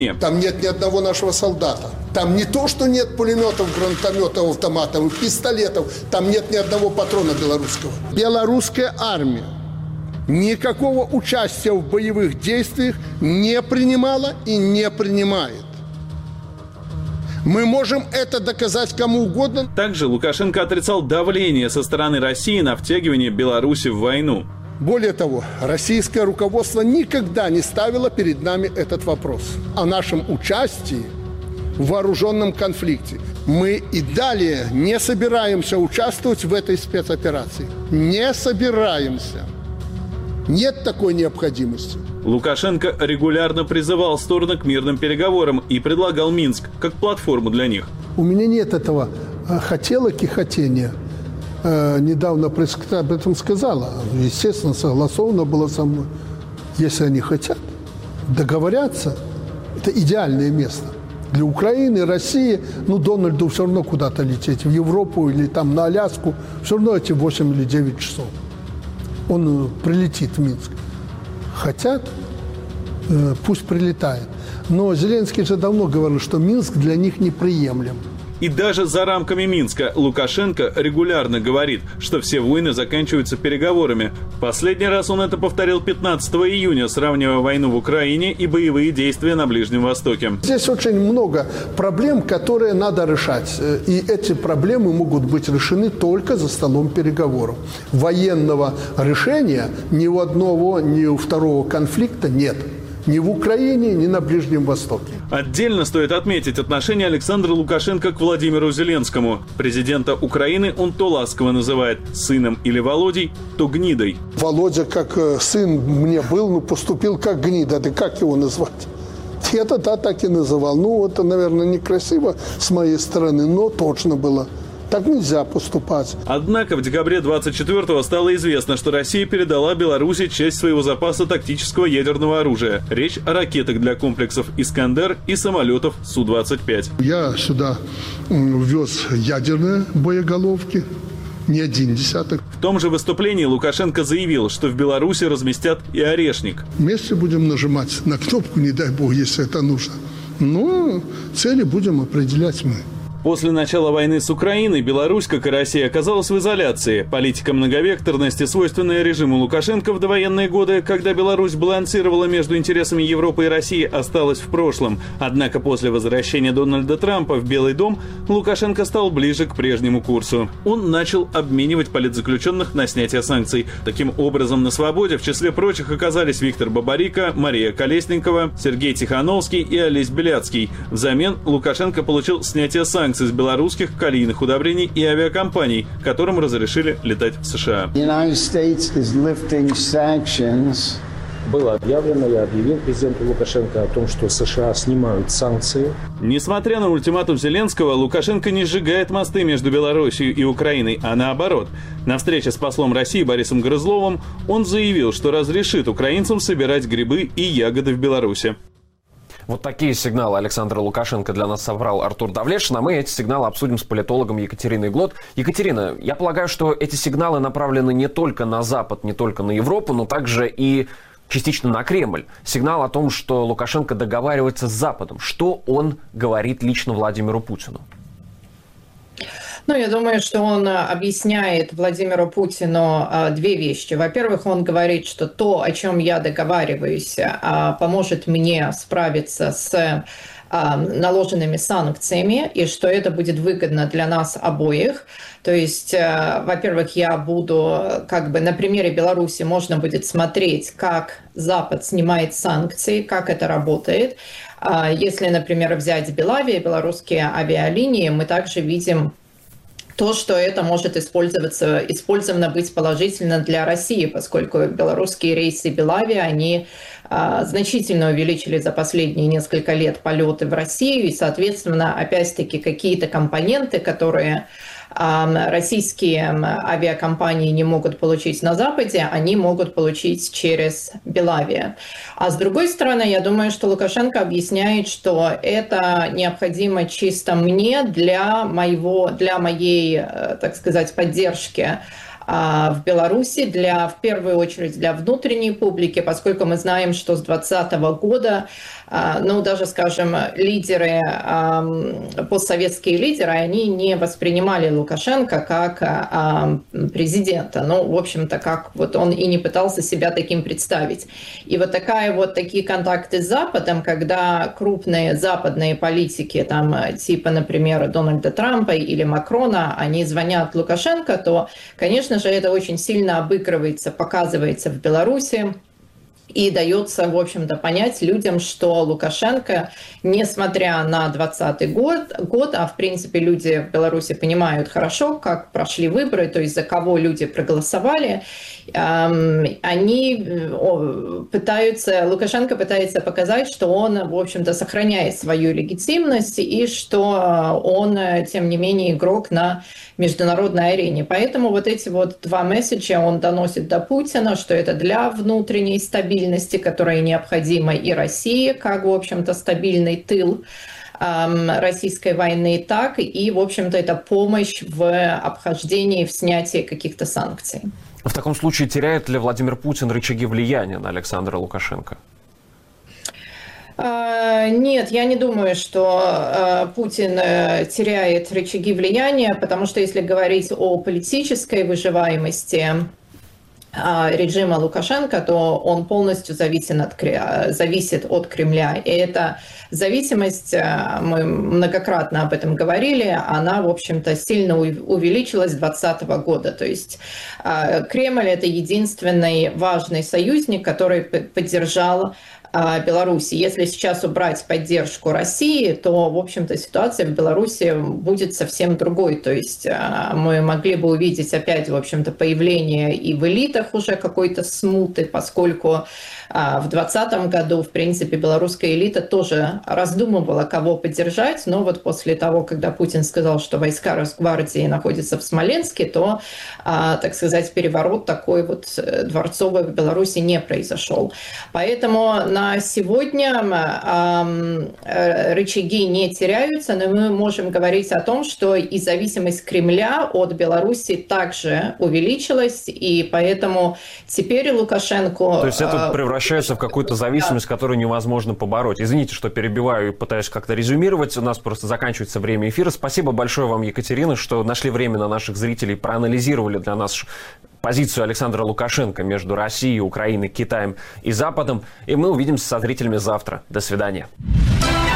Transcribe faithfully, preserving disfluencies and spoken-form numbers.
Там нет ни одного нашего солдата. Там не то, что нет пулеметов, гранатометов, автоматов, пистолетов. Там нет ни одного патрона белорусского. Белорусская армия никакого участия в боевых действиях не принимала и не принимает. Мы можем это доказать кому угодно. Также Лукашенко отрицал давление со стороны России на втягивание Беларуси в войну. Более того, российское руководство никогда не ставило перед нами этот вопрос о нашем участии в вооруженном конфликте. Мы и далее не собираемся участвовать в этой спецоперации. Не собираемся. Нет такой необходимости. Лукашенко регулярно призывал стороны к мирным переговорам и предлагал Минск как платформу для них. У меня нет этого хотелок и хотения. Недавно пресс-секретарь об этом сказала. Естественно, согласовано было со мной. Если они хотят договорятся, это идеальное место. Для Украины, России, ну, Дональду все равно куда-то лететь, в Европу или там на Аляску, все равно эти восемь или девять часов. Он прилетит в Минск. Хотят, пусть прилетает. Но Зеленский же давно говорил, что Минск для них неприемлем. И даже за рамками Минска Лукашенко регулярно говорит, что все войны заканчиваются переговорами. Последний раз он это повторил пятнадцатого июня, сравнивая войну в Украине и боевые действия на Ближнем Востоке. Здесь очень много проблем, которые надо решать. И эти проблемы могут быть решены только за столом переговоров. Военного решения ни у одного, ни у второго конфликта нет. Ни в Украине, ни на Ближнем Востоке. Отдельно стоит отметить отношение Александра Лукашенко к Владимиру Зеленскому. Президента Украины он то ласково называет сыном или Володей, то гнидой. Володя как сын мне был, ну поступил как гнида. Да как его назвать? Я тогда так и называл. Ну, это, наверное, некрасиво с моей стороны, но точно было. Так нельзя поступать. Однако в декабре двадцать четвёртого стало известно, что Россия передала Беларуси часть своего запаса тактического ядерного оружия. Речь о ракетах для комплексов «Искандер» и самолетов Су двадцать пять. Я сюда ввез ядерные боеголовки, не один десяток. В том же выступлении Лукашенко заявил, что в Беларуси разместят и «Орешник». Вместе будем нажимать на кнопку, не дай бог, если это нужно. Но цели будем определять мы. После начала войны с Украиной Беларусь, как и Россия, оказалась в изоляции. Политика многовекторности, свойственная режиму Лукашенко в довоенные годы, когда Беларусь балансировала между интересами Европы и России, осталась в прошлом. Однако после возвращения Дональда Трампа в Белый дом Лукашенко стал ближе к прежнему курсу. Он начал обменивать политзаключенных на снятие санкций. Таким образом, на свободе в числе прочих оказались Виктор Бабарико, Мария Колесникова, Сергей Тихановский и Олесь Беляцкий. Взамен Лукашенко получил снятие санкций с белорусских калийных удобрений и авиакомпаний, которым разрешили летать в США. Было объявлено, я объявил президенту Лукашенко о том, что США снимают санкции. Несмотря на ультиматум Зеленского, Лукашенко не сжигает мосты между Белоруссией и Украиной, а наоборот. На встрече с послом России Борисом Грызловым он заявил, что разрешит украинцам собирать грибы и ягоды в Беларуси. Вот такие сигналы Александра Лукашенко для нас собрал Артур Давлетшин, а мы эти сигналы обсудим с политологом Екатериной Глот. Екатерина, я полагаю, что эти сигналы направлены не только на Запад, не только на Европу, но также и частично на Кремль. Сигнал о том, что Лукашенко договаривается с Западом. Что он говорит лично Владимиру Путину? Ну, я думаю, что он объясняет Владимиру Путину две вещи. Во-первых, он говорит, что то, о чем я договариваюсь, поможет мне справиться с наложенными санкциями, и что это будет выгодно для нас обоих. То есть, во-первых, я буду, как бы на примере Беларуси можно будет смотреть, как Запад снимает санкции, как это работает. Если, например, взять Белавия, белорусские авиалинии, мы также видим то, что это может использоваться, использовано быть положительно для России, поскольку белорусские рейсы Белавия, они а, значительно увеличили за последние несколько лет полеты в Россию, и, соответственно, опять-таки какие-то компоненты, которые а, российские авиакомпании не могут получить на Западе, они могут получить через Белавия. А с другой стороны, я думаю, что Лукашенко объясняет, что это необходимо чисто мне для моего, для моей, так сказать, поддержки в Беларуси, для, в первую очередь для внутренней публики, поскольку мы знаем, что с двадцатого года ну, даже, скажем, лидеры, постсоветские лидеры, они не воспринимали Лукашенко как президента. Ну, в общем-то, как вот он и не пытался себя таким представить. И вот такая вот такие контакты с Западом, когда крупные западные политики, там, типа, например, Дональда Трампа или Макрона, они звонят Лукашенко, то, конечно же, это очень сильно обыгрывается, показывается в Беларуси. И дается, в общем-то, понять людям, что Лукашенко, несмотря на двадцатый год, год, а в принципе люди в Беларуси понимают хорошо, как прошли выборы, то есть за кого люди проголосовали, они пытаются, Лукашенко пытается показать, что он, в общем-то, сохраняет свою легитимность и что он, тем не менее, игрок на международной арене. Поэтому вот эти вот два месседжа он доносит до Путина, что это для внутренней стабильности, которая необходима и России, как, в общем-то, стабильный тыл российской войны, так и, в общем-то, это помощь в обхождении, в снятии каких-то санкций. В таком случае теряет ли Владимир Путин рычаги влияния на Александра Лукашенко? Нет, я не думаю, что Путин теряет рычаги влияния, потому что если говорить о политической выживаемости режима Лукашенко, то он полностью зависит от, зависит от Кремля. И эта зависимость, мы многократно об этом говорили, она, в общем-то, сильно увеличилась с двадцатого года. То есть Кремль – это единственный важный союзник, который поддержал Беларуси. Если сейчас убрать поддержку России, то, в общем-то, ситуация в Беларуси будет совсем другой. То есть мы могли бы увидеть опять, в общем-то, появление и в элитах уже какой-то смуты, поскольку в двадцатом году, в принципе, белорусская элита тоже раздумывала, кого поддержать, но вот после того, когда Путин сказал, что войска Росгвардии находятся в Смоленске, то, так сказать, переворот такой вот дворцовый в Беларуси не произошел. Поэтому на сегодня рычаги не теряются, но мы можем говорить о том, что и зависимость Кремля от Беларуси также увеличилась, и поэтому теперь Лукашенко... То есть это превращается в какую-то зависимость, которую невозможно побороть. Извините, что перебиваю и пытаюсь как-то резюмировать. У нас просто заканчивается время эфира. Спасибо большое вам, Екатерина, что нашли время на наших зрителей, проанализировали для нас позицию Александра Лукашенко между Россией, Украиной, Китаем и Западом. И мы увидимся со зрителями завтра. До свидания.